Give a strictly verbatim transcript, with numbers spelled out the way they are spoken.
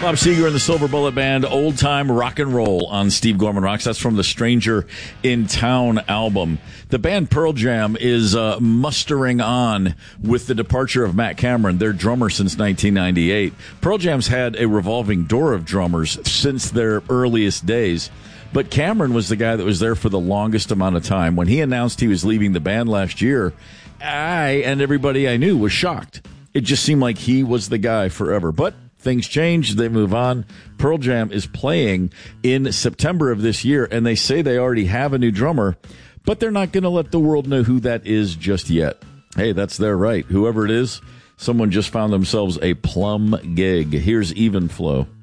Bob Seger and the Silver Bullet Band, Old Time Rock and Roll on Steve Gorman Rocks. That's from the Stranger in Town album. The band Pearl Jam is uh, mustering on with the departure of Matt Cameron, their drummer since nineteen ninety-eight. Pearl Jam's had a revolving door of drummers since their earliest days, but Cameron was the guy that was there for the longest amount of time. When he announced he was leaving the band last year, I and everybody I knew was shocked. It just seemed like he was the guy forever. But things change, they move on. Pearl Jam is playing in September of this year, and they say they already have a new drummer, but they're not going to let the world know who that is just yet. Hey, that's their right. Whoever it is, someone just found themselves a plum gig. Here's Even Flow.